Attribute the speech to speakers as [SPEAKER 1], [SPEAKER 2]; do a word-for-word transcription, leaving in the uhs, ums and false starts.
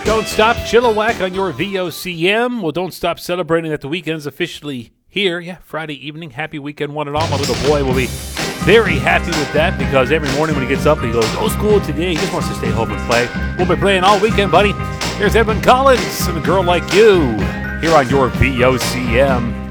[SPEAKER 1] Don't stop Chilliwack on your V O C M. Well, don't stop celebrating that the weekend's officially here. Yeah, Friday evening. Happy weekend, one and all. My little boy will be very happy with that because every morning when he gets up, he goes, no school today. He just wants to stay home and play. We'll be playing all weekend, buddy. Here's Edmund Collins and A Girl Like You here on your V O C M.